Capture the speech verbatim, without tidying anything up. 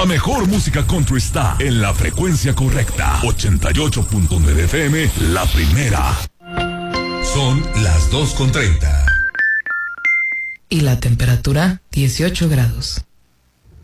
La mejor música country está en la frecuencia correcta. ochenta y ocho punto nueve F M, la primera. Son las dos con treinta. Y la temperatura, dieciocho grados.